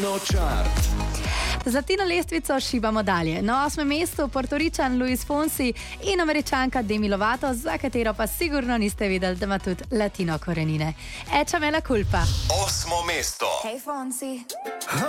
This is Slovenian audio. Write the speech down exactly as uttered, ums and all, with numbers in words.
Latino Chart. Zlatino lestvico šibamo dalje. Na osmem mestu Portoričan Luis Fonsi in Američanka Demi Lovato, za katero pa sigurno niste vedeli, da ima tudi latino korenine. Echa me la culpa. Osmo mesto. Hey Fonsi.